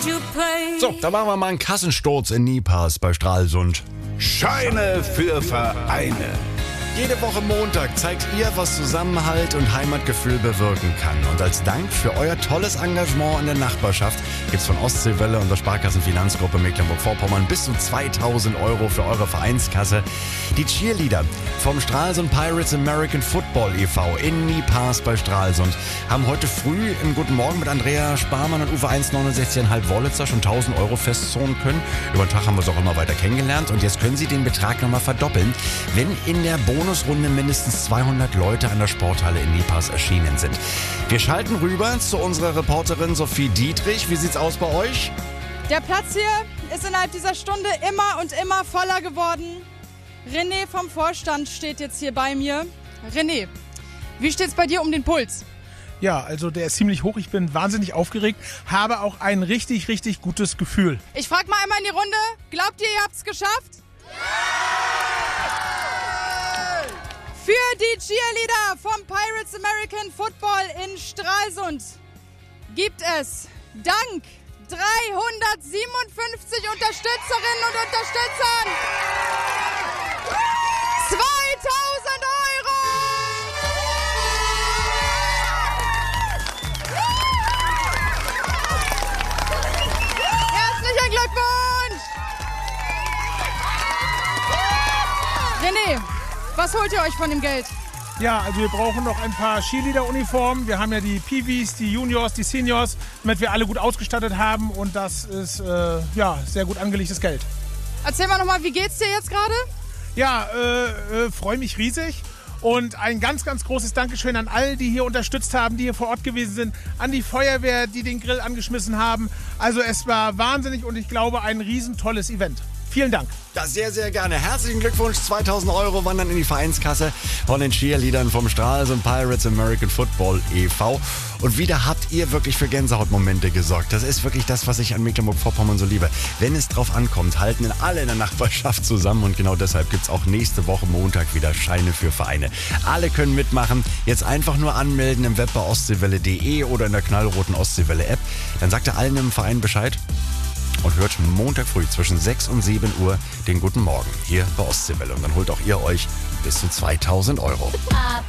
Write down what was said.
So, da machen wir mal einen Kassensturz in Niepaß bei Stralsund. Scheine für Vereine. Jede Woche Montag zeigt ihr, was Zusammenhalt und Heimatgefühl bewirken kann. Und als Dank für euer tolles Engagement in der Nachbarschaft gibt's von Ostseewelle und der Sparkassenfinanzgruppe Mecklenburg-Vorpommern bis zu 2.000 € für eure Vereinskasse. Die Cheerleader vom Stralsund Pirates American Football e.V. in Niepaß bei Stralsund haben heute früh im Guten Morgen mit Andrea Sparmann und Uwe 1,69,5 Wollitzer schon 1.000 € festzahlen können. Über den Tag haben wir es auch immer weiter kennengelernt und jetzt können sie den Betrag nochmal verdoppeln, wenn in der Bonusrunde mindestens 200 Leute an der Sporthalle in Niepaß erschienen sind. Wir schalten rüber zu unserer Reporterin Sophie Dietrich. Wie sieht's aus bei euch? Der Platz hier ist innerhalb dieser Stunde immer und immer voller geworden. René vom Vorstand steht jetzt hier bei mir. René, wie steht's bei dir um den Puls? Ja, also der ist ziemlich hoch. Ich bin wahnsinnig aufgeregt, habe auch ein richtig, richtig gutes Gefühl. Ich frage mal einmal in die Runde, glaubt ihr habt's geschafft? Für die Cheerleader vom Pirates American Football in Stralsund gibt es dank 357 Unterstützerinnen und Unterstützern 2.000 €! Herzlichen Glückwunsch! René, was holt ihr euch von dem Geld? Ja, also wir brauchen noch ein paar Cheerleader-Uniformen. Wir haben ja die Peewees, die Juniors, die Seniors, damit wir alle gut ausgestattet haben. Und das ist sehr gut angelegtes Geld. Erzähl mal nochmal, wie geht's dir jetzt gerade? Ja, freue mich riesig. Und ein ganz, ganz großes Dankeschön an all, die hier unterstützt haben, die hier vor Ort gewesen sind. An die Feuerwehr, die den Grill angeschmissen haben. Also es war wahnsinnig und ich glaube ein riesentolles Event. Vielen Dank. Ja, sehr, sehr gerne. Herzlichen Glückwunsch. 2.000 € wandern in die Vereinskasse von den Cheerleadern vom Stralsund Pirates American Football e.V. Und wieder habt ihr wirklich für Gänsehautmomente gesorgt. Das ist wirklich das, was ich an Mecklenburg-Vorpommern so liebe. Wenn es drauf ankommt, halten alle in der Nachbarschaft zusammen. Und genau deshalb gibt es auch nächste Woche Montag wieder Scheine für Vereine. Alle können mitmachen. Jetzt einfach nur anmelden im Web bei ostseewelle.de oder in der knallroten Ostseewelle-App. Dann sagt ihr allen im Verein Bescheid. Und hört Montag früh zwischen 6 und 7 Uhr den Guten Morgen hier bei Ostseewelle. Und dann holt auch ihr euch bis zu 2.000 €.